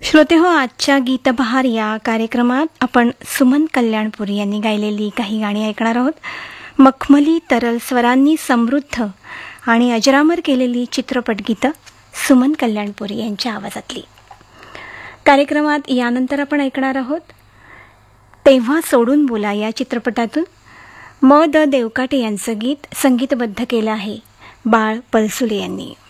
श्रोतेहो, आजच्या गीतबहार या कार्यक्रमात आपण सुमन कल्याणपुरी यांनी गायलेली काही गाणी ऐकणार आहोत. मखमली तरल स्वरांनी समृद्ध आणि अजरामर केलेली चित्रपट गीतं सुमन कल्याणपुरी यांच्या आवाजातली. कार्यक्रमात यानंतर आपण ऐकणार आहोत तेव्हा सोडून बोला या चित्रपटातून म द देवकाटे यांचं गीत संगीतबद्ध केलं आहे बाळ पलसुले यांनी.